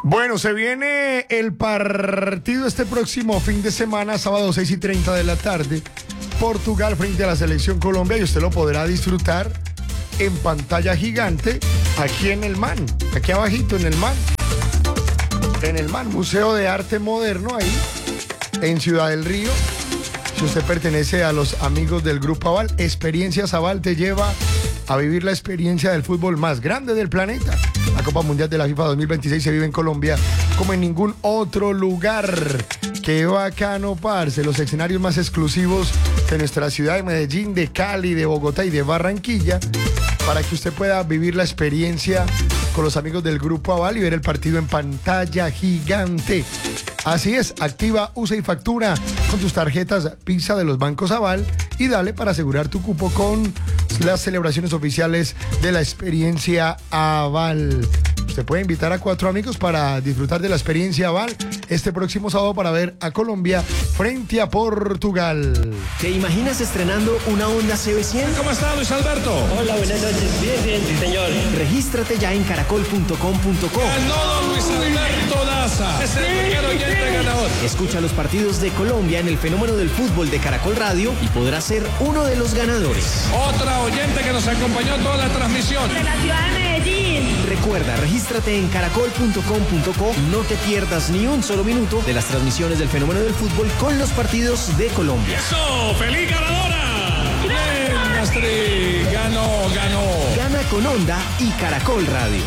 Bueno, se viene el partido este próximo fin de semana, sábado 6:30 de la tarde. Portugal frente a la selección Colombia, y usted lo podrá disfrutar en pantalla gigante aquí en el MAN, aquí abajito en el MAN. En el MAN, Museo de Arte Moderno, ahí en Ciudad del Río. Si usted pertenece a los amigos del Grupo Aval, Experiencias Aval te lleva a vivir la experiencia del fútbol más grande del planeta. La Copa Mundial de la FIFA 2026 se vive en Colombia como en ningún otro lugar. Qué bacano, parce. Los escenarios más exclusivos de nuestra ciudad de Medellín, de Cali, de Bogotá y de Barranquilla, para que usted pueda vivir la experiencia con los amigos del Grupo Aval y ver el partido en pantalla gigante. Así es, activa, usa y factura con tus tarjetas Visa de los bancos Aval y dale para asegurar tu cupo con las celebraciones oficiales de la experiencia Aval. Usted puede invitar a 4 amigos para disfrutar de la experiencia Aval este próximo sábado para ver a Colombia frente a Portugal. ¿Te imaginas estrenando una Honda CB100? ¿Cómo está, Luis Alberto? Hola, buenas noches. Bien, sí, señor. Regístrate ya en caracol.com.co. Ganó don Luis Alberto Daza. Es el primer oyente ganador. Escucha los partidos de Colombia en el fenómeno del fútbol de Caracol Radio y podrás ser uno de los ganadores. Otra oyente que nos acompañó toda la transmisión. De la ciudad de Medellín. Recuerda, regístrate en caracol.com.co y no te pierdas ni un solo minuto de las transmisiones del fenómeno del fútbol con los partidos de Colombia. ¡Eso! ¡Feliz ganadora! ¡Bien, Astrid! ¡Ganó! Gana con Honda y Caracol Radio.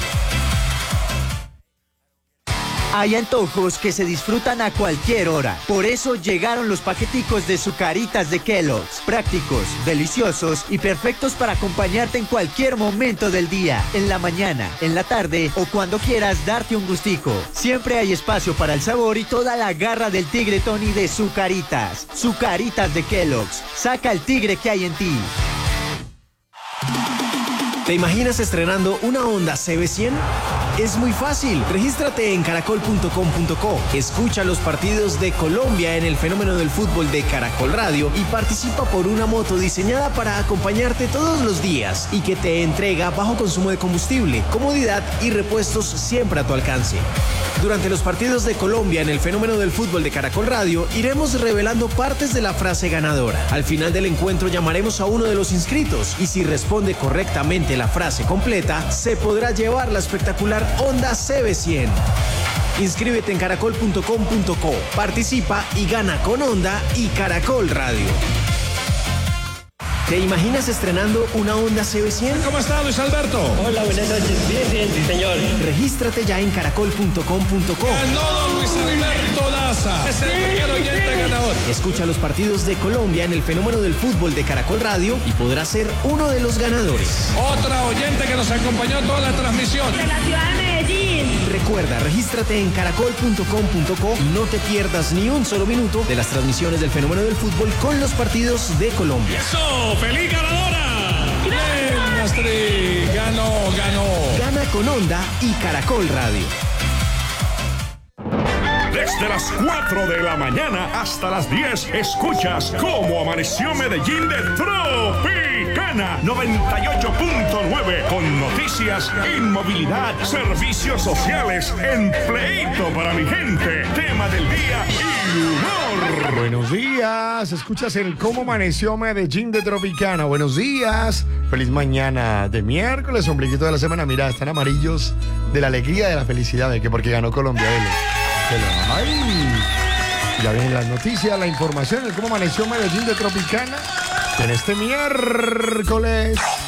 Hay antojos que se disfrutan a cualquier hora. Por eso llegaron los paqueticos de Zucaritas de Kellogg's. Prácticos, deliciosos y perfectos para acompañarte en cualquier momento del día. En la mañana, en la tarde o cuando quieras darte un gustico. Siempre hay espacio para el sabor y toda la garra del tigre Tony de Zucaritas. Zucaritas de Kellogg's. Saca el tigre que hay en ti. ¿Te imaginas estrenando una Honda CB100? Es muy fácil. Regístrate en caracol.com.co. Escucha los partidos de Colombia en el fenómeno del fútbol de Caracol Radio y participa por una moto diseñada para acompañarte todos los días y que te entrega bajo consumo de combustible, comodidad y repuestos siempre a tu alcance. Durante los partidos de Colombia en el fenómeno del fútbol de Caracol Radio, iremos revelando partes de la frase ganadora. Al final del encuentro llamaremos a uno de los inscritos y si responde correctamente la frase completa, se podrá llevar la espectacular Honda CB100. Inscríbete en caracol.com.co, participa y gana con Honda y Caracol Radio. ¿Te imaginas estrenando una Honda CB100? ¿Cómo está, Luis Alberto? Hola, buenas noches. Bien, sí, señor. Regístrate ya en caracol.com.co. Ganó don Luis Alberto Daza. Es el primer oyente ganador. Escucha los partidos de Colombia en el fenómeno del fútbol de Caracol Radio y podrás ser uno de los ganadores. Otra oyente que nos acompañó toda la transmisión. De la ciudad de Medellín. Recuerda, regístrate en caracol.com.co y no te pierdas ni un solo minuto de las transmisiones del fenómeno del fútbol con los partidos de Colombia. ¡Eso! ¡Feliz ganadora! ¡Bien, Astrid! ¡Ganó! Gana con Honda y Caracol Radio. Desde las 4 de la mañana hasta las 10 escuchas Cómo Amaneció Medellín de Tropicana 98.9 con noticias, inmovilidad, servicios sociales, empleito para mi gente, tema del día y humor. Buenos días, escuchas el Cómo Amaneció Medellín de Tropicana. Buenos días, feliz mañana de miércoles, ombliguito de la semana. Mira, están amarillos de la alegría, de la felicidad, de que porque ganó Colombia. Ay, ya vienen las noticias, la información, el Cómo Amaneció Medellín de Tropicana en este miércoles.